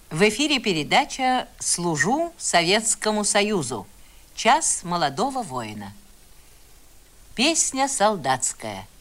В эфире передача «Служу Советскому Союзу. Час молодого воина». Песня солдатская.